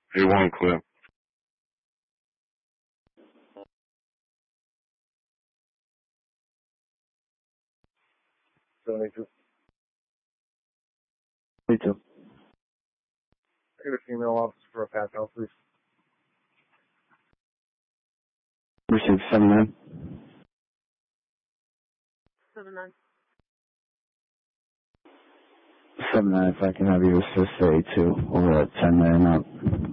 A1 clear. 72. 72. I got a female officer for a pat down, please. Received 79. 79. 79, if I can have you assist 82 over at 10 million up.